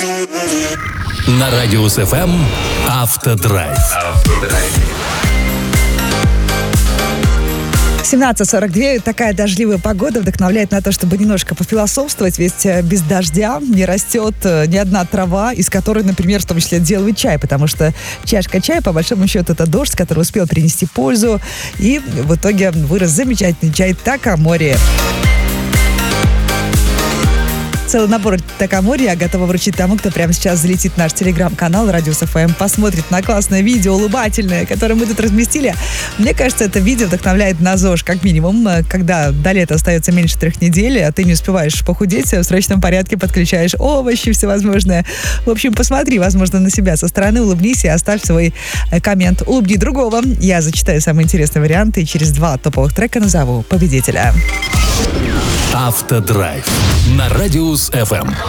На Радиус ФМ Автодрайв. 17:42. Такая дождливая погода вдохновляет на то, чтобы немножко пофилософствовать, ведь без дождя не растет ни одна трава, из которой, например, в том числе делают чай, потому что чашка чая, по большому счету, это дождь, который успел принести пользу, и в итоге вырос замечательный чай Такамори. Целый набор Такамори я готова вручить тому, кто прямо сейчас залетит в наш телеграм-канал Радиус ФМ, посмотрит на классное видео, улыбательное, которое мы тут разместили. Мне кажется, это видео вдохновляет на ЗОЖ, как минимум. Когда до лета остается меньше 3 недель, а ты не успеваешь похудеть, в срочном порядке подключаешь овощи всевозможные. В общем, посмотри, возможно, на себя со стороны, улыбнись и оставь свой коммент. Улыбни другого. Я зачитаю самые интересные варианты и через 2 топовых трека назову победителя. Автодрайв на Радиус ФМ.